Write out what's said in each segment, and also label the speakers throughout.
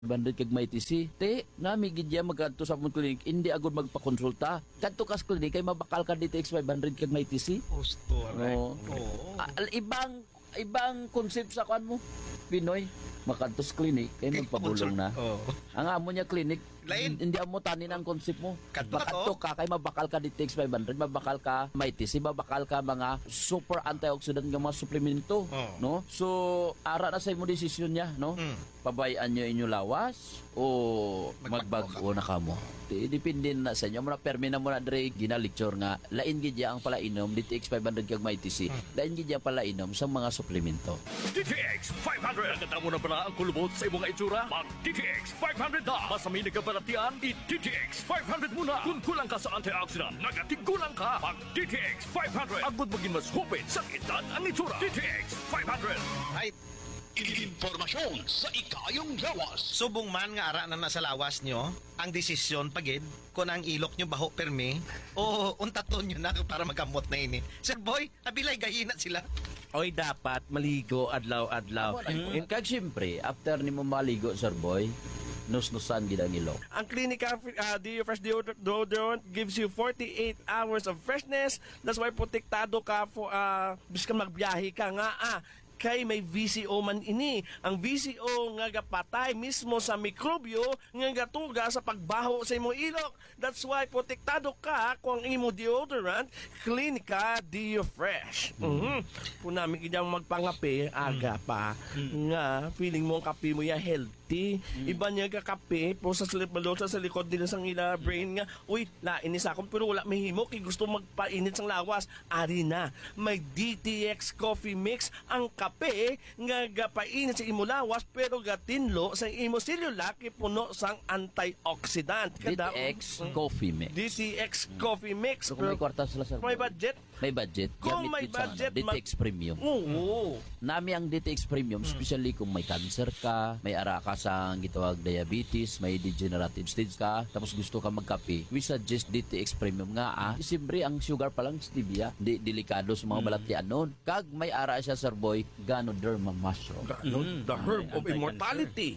Speaker 1: bandit kag may tisi. Te, nami gidya magkanto sa mong klinik, hindi agad magpakonsulta. Kanto kas klinik, kay mabakal ka dito X500 kag may tisi.
Speaker 2: Gusto, right?
Speaker 1: Oo.
Speaker 2: Oo.
Speaker 1: Ibang concept sa kwan mo, Pinoy. Makantos klinik, kay magpabulong na.
Speaker 2: Oo.
Speaker 1: Ang amo niya klinik,
Speaker 2: Lain.
Speaker 1: hindi mo tanin ang concept mo.
Speaker 2: Kanto ka
Speaker 1: Makanto
Speaker 2: to.
Speaker 1: ka, kay mabakal ka dito X500, mabakal ka may tisi, mabakal ka mga super antioxidant nga mga suplemento.
Speaker 2: Oo.
Speaker 1: No? So, ara na sa imo desisyon niya, no? Pabayaan nyo inyo lawas o
Speaker 2: Magbago
Speaker 1: magbago na kamo. Depende na sa inyo. Muna permi na muna dre ginalecture nga lain gidya ang palainom dito X500 kag may tisi. Lain gidya ang palainom sa mga suplemento.
Speaker 3: DTX 500. Nagkata mo na pala ang kulubot sa imong itsura? Mag DTX 500 na. Masami na kaparatian, i-DTX 500 muna. Kung kulang ka sa antioxidant, nagatigulang ka. Mag DTX 500. Agod maging mas hupit sa edad ang itsura. DTX 500.
Speaker 2: Right.
Speaker 4: Informasyon sa ikayong lawas.
Speaker 2: Subong man nga ara na nasa lawas nyo, ang desisyon pagid kung ang ilok nyo baho permi o untaton nyo na para magamot na ini. Sir Boy, nabilay gahina sila.
Speaker 5: Oy, dapat maligo adlaw-adlaw.
Speaker 1: And kag syempre, after nimo maligo, Sir Boy, nus-nusan gid ang ilok.
Speaker 5: Ang Clinica Deo Fresh Deodorant gives you 48 hours of freshness. That's why protektado ka for biskan magbiyahe ka nga kay may VCO man ini. Ang VCO nga gapatay mismo sa mikrobyo nga gatuga sa pagbaho sa imong ilok. That's why protektado ka kung ang imong deodorant Clinica Deo Fresh. Kung namin kanyang magpangape, aga pa, nga feeling mo ang kape mo ya healthy. Iba niya kakape, po sa likod nila sang ila brain nga, uy, lain sa akong pero wala may himo, kay gusto magpainit sang lawas. Ari na, may DTX Coffee Mix ang kape nga gapainit sa imo lawas pero gatinlo sa imo selula kay puno sang antioxidant.
Speaker 1: DTX Coffee Mix.
Speaker 5: DTX Coffee Mix.
Speaker 1: So kung may kwarta sila, Sir
Speaker 5: May
Speaker 1: Boy,
Speaker 5: budget?
Speaker 1: may budget,
Speaker 5: Kung
Speaker 1: gamit
Speaker 5: may
Speaker 1: yun sa
Speaker 5: budget,
Speaker 1: DTX Premium.
Speaker 5: Oo.
Speaker 1: Nami ang DTX Premium, especially kung may cancer ka, may ara ka sa gitawag diabetes, may degenerative stage ka, tapos gusto ka magkape, we suggest DTX Premium nga Siyempre, ang sugar pa lang stevia, delikado sa mga balatian nun. Kag may ara siya, Sir Boy, Ganoderma mushroom.
Speaker 5: The herb of immortality.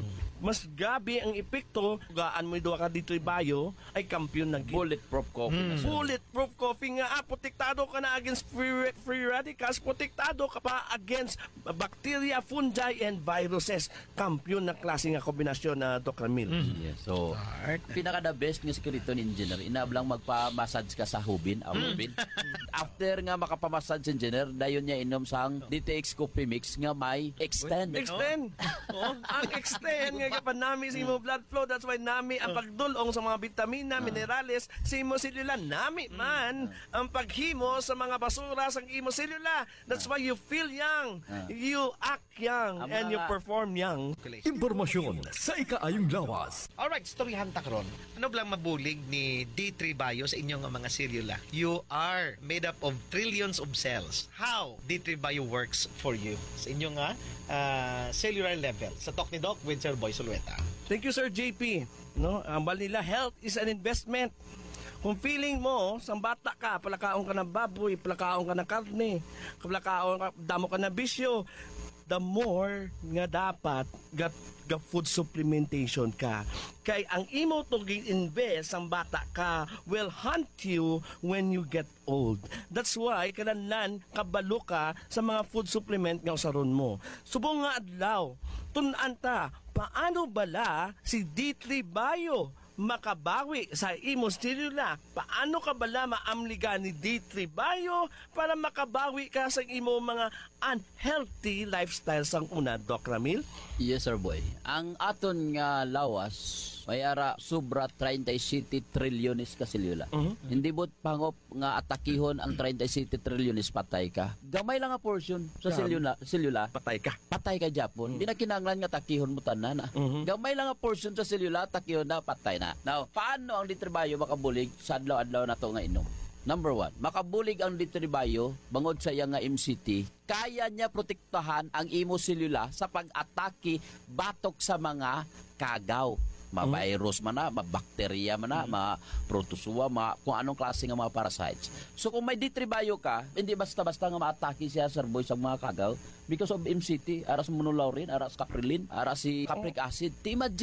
Speaker 5: Mas gabi ang epekto, gaan mo doon ka dito bayo, ay kampiyon ng
Speaker 1: Bulletproof coffee na, Sir.
Speaker 5: bulletproof coffee nga protektado ka na against free radicals, protektado ka pa against bacteria, fungi, and viruses. Kampiyon na klase nga kombinasyon na Dr. Mil.
Speaker 1: Yes. So, pinaka the best nga skeleton engineer, inablang magpa-massage ka sa hubin, hubin. After nga makapamassage engineer, dayon niya inom sang DTX Coffee Mix nga may extend.
Speaker 5: Extend. Ang extend nga kapan nami sa imo blood flow. That's why nami ang pagdulong sa mga vitamina, minerales sa imo selula. Nami man ang paghimo sa mga basura sa imo selula. That's why you feel young, you act young, and you perform young.
Speaker 3: Impormasyon sa ikaayong lawas.
Speaker 2: Alright, storyahan ta karon. Ano blang mabulig ni D3 Bio sa inyong mga selula? You are made up of trillions of cells. How D3 Bio works for you sa inyong cellular level? Sa Talk ni Doc with Sir Boy Sulueta.
Speaker 5: Thank you, Sir JP. No, ang balila, health is an investment. Kung feeling mo, sang bata ka, palakaon ka ng baboy, palakaon ka ng karne, palakaon ka, damo ka ng bisyo, the more nga dapat food supplementation ka. Kay ang imo to invest ang bata ka will hunt you when you get old. That's why kananlan kabalo ka sa mga food supplement nga usaron mo. Subong nga adlaw, tun-an ta, paano bala si D3 Bio makabawi sa imo selula? Paano ka bala maamliga ni D3 Bio para makabawi ka sa imo mga unhealthy lifestyle sang una, Doc Ramil?
Speaker 1: Yes, Sir Boy. Ang aton nga lawas, may ara sobra 37 trilyones ka selula. Hindi bot pangop nga atakihon ang 37 trilyones patay ka. Gamay lang nga portion sa selula.
Speaker 5: Patay ka.
Speaker 1: Patay ka Japon. Hindi na kinanglan nga takihon mo tanan. Gamay lang nga portion sa selula, takihon na, patay na. Now, paano ang ditribayo makabulig sa adlaw-adlaw na to nga inom? Number 1, makabulig ang ditribayo bangod sa iya nga MCT. Kaya niya protektahan ang imo selula sa pag-atake batok sa mga kagaw. ma-virus man na, ma-bacteria man na, ma-protozoa, kung anong klase ng mga parasites. So kung may D3 bio ka, hindi basta-basta nga ma-atake siya sir boy sa mga kagaw because of MCT, aras monolaurin, aras caprilin, aras si capric acid. Imagine